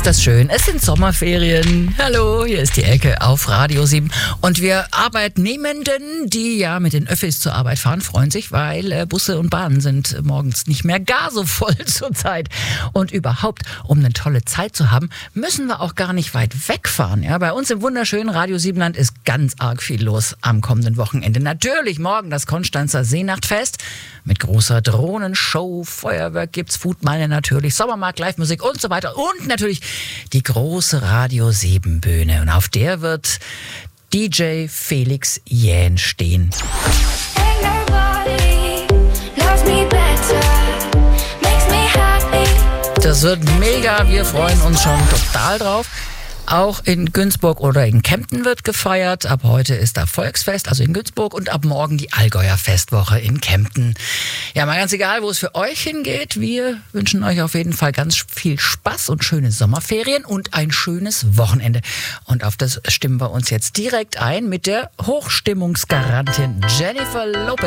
das schön. Es sind Sommerferien. Hallo, hier ist die Ecke auf Radio 7. Und wir Arbeitnehmenden, die ja mit den Öffis zur Arbeit fahren, freuen sich, weil Busse und Bahnen sind morgens nicht mehr gar so voll zurzeit. Und überhaupt, um eine tolle Zeit zu haben, müssen wir auch gar nicht weit wegfahren. Ja, bei uns im wunderschönen Radio 7-Land ist ganz arg viel los am kommenden Wochenende. Natürlich morgen das Konstanzer Seenachtfest mit großer Drohnenshow, Feuerwerk gibt's, Foodmeile natürlich, Sommermarkt, Live-Musik und so weiter. Und natürlich die große Radio 7 Bühne. Und auf der wird DJ Felix Jähn stehen. Das wird mega, wir freuen uns schon total drauf. Auch in Günzburg oder in Kempten wird gefeiert. Ab heute ist da Volksfest, also in Günzburg, und ab morgen die Allgäuer Festwoche in Kempten. Ja, mal ganz egal, wo es für euch hingeht. Wir wünschen euch auf jeden Fall ganz viel Spaß und schöne Sommerferien und ein schönes Wochenende. Und auf das stimmen wir uns jetzt direkt ein mit der Hochstimmungsgarantin Jennifer Lopez.